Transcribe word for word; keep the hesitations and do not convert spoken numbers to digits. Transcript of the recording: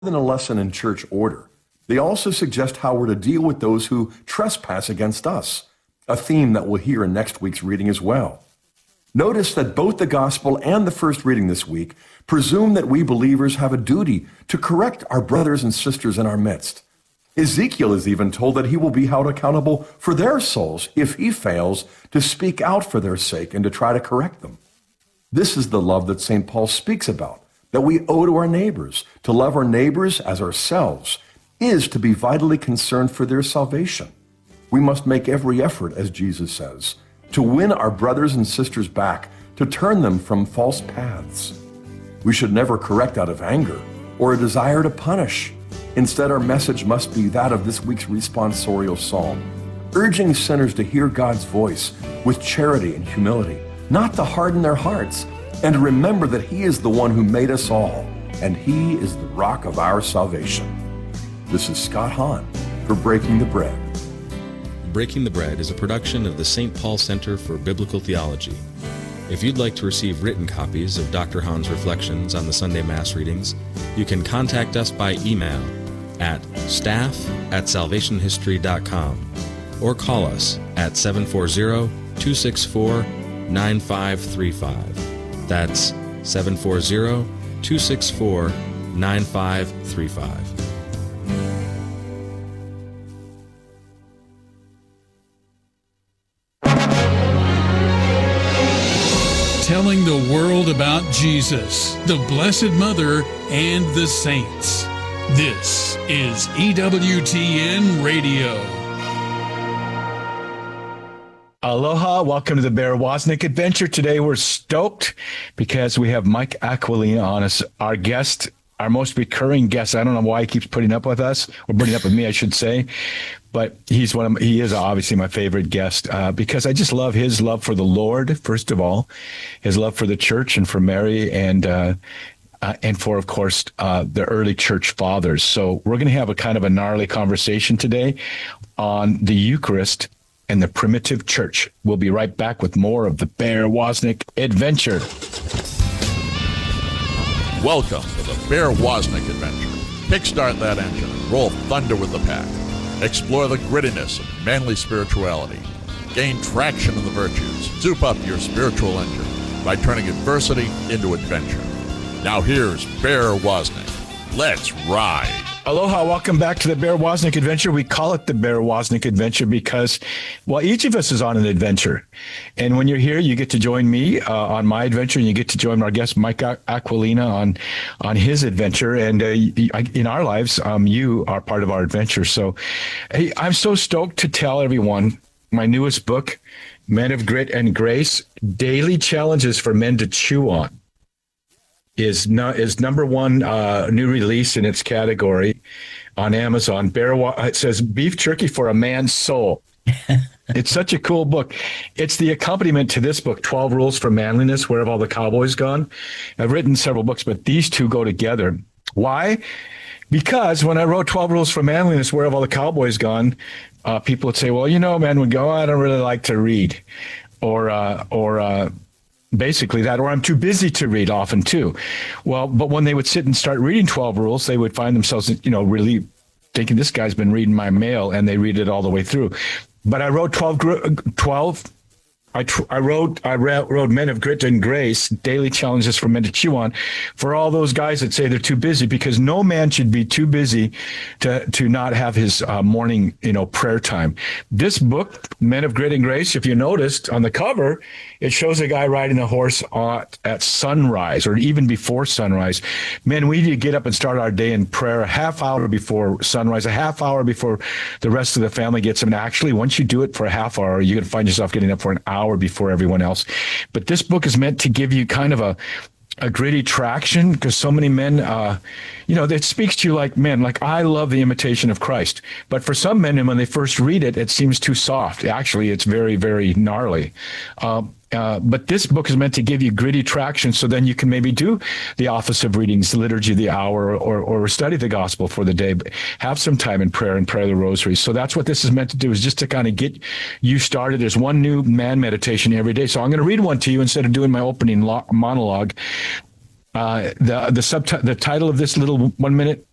than a lesson in church order. They also suggest how we're to deal with those who trespass against us, a theme that we'll hear in next week's reading as well. Notice that both the gospel and the first reading this week presume that we believers have a duty to correct our brothers and sisters in our midst. Ezekiel is even told that he will be held accountable for their souls if he fails to speak out for their sake and to try to correct them. This is the love that Saint Paul speaks about, that we owe to our neighbors. To love our neighbors as ourselves is to be vitally concerned for their salvation. We must make every effort, as Jesus says, to win our brothers and sisters back, to turn them from false paths. We should never correct out of anger or a desire to punish. Instead, our message must be that of this week's responsorial psalm, urging sinners to hear God's voice with charity and humility, not to harden their hearts, and to remember that He is the one who made us all, and He is the rock of our salvation. This is Scott Hahn for Breaking the Bread. Breaking the Bread is a production of the Saint Paul Center for Biblical Theology. If you'd like to receive written copies of Doctor Hahn's reflections on the Sunday Mass readings, you can contact us by email at staff at salvationhistory dot com or call us at seven four zero, two six four, nine five three five. That's seven four zero, two six four, nine five three five. Telling the world about Jesus, the Blessed Mother, and the saints. This is E W T N Radio. Aloha, welcome to the Bear Wozniak Adventure. Today we're stoked because we have Mike Aquilina on us, our guest, our most recurring guest. I don't know why he keeps putting up with us, or putting up with me, I should say. But he's one of my, he is obviously my favorite guest uh, because I just love his love for the Lord, first of all, his love for the church and for Mary, and uh, uh, and for, of course, uh, the early church fathers. So we're going to have a kind of a gnarly conversation today on the Eucharist and the primitive church. We'll be right back with more of the Bear Wozniak Adventure. Welcome to the Bear Wozniak Adventure. Kickstart that engine and roll thunder with the pack. Explore the grittiness of manly spirituality. Gain traction in the virtues. Soup up your spiritual engine by turning adversity into adventure. Now here's Bear Wozniak. Let's ride. Aloha, welcome back to the Bear Wozniak Adventure. We call it the Bear Wozniak Adventure because, well, each of us is on an adventure. And when you're here, you get to join me uh, on my adventure, and you get to join our guest, Mike Aquilina, on on his adventure. And uh, in our lives, um, you are part of our adventure. So hey, I'm so stoked to tell everyone my newest book, Men of Grit and Grace, Daily Challenges for Men to Chew On. Is no, is number one uh, new release in its category on Amazon. Bear, it says Beef Jerky for a Man's Soul. It's such a cool book. It's the accompaniment to this book, twelve Rules for Manliness, Where Have All the Cowboys Gone? I've written several books, but these two go together. Why? Because when I wrote twelve Rules for Manliness, Where Have All the Cowboys Gone? Uh, people would say, well, you know, men would go, oh, I don't really like to read. Or, uh, or, uh, basically that, or I'm too busy to read often too. Well, but when they would sit and start reading twelve Rules, they would find themselves, you know, really thinking this guy's been reading my mail, and they read it all the way through. But I wrote twelve, twelve I, tr- I wrote I wrote Men of Grit and Grace, Daily Challenges for Men to Chew On, for all those guys that say they're too busy, because no man should be too busy to to not have his uh, morning, you know, prayer time. This book, Men of Grit and Grace, if you noticed on the cover, it shows a guy riding a horse at, at sunrise, or even before sunrise. Men, we need to get up and start our day in prayer a half hour before sunrise, a half hour before the rest of the family gets up. And actually, once you do it for a half hour, you're going to find yourself getting up for an hour before everyone else. But this book is meant to give you kind of a a gritty traction, because so many men, uh, you know, it speaks to you like men, like I love the Imitation of Christ. But for some men, and when they first read it, it seems too soft. Actually, it's very, very gnarly. Uh, uh, but this book is meant to give you gritty traction, so then you can maybe do the office of readings, the liturgy of the hour, or or study the gospel for the day. But have some time in prayer and pray the rosary. So that's what this is meant to do, is just to kind of get you started. There's one new man meditation every day. So I'm going to read one to you instead of doing my opening lo- monologue. Uh, the the subti- the title of this little one minute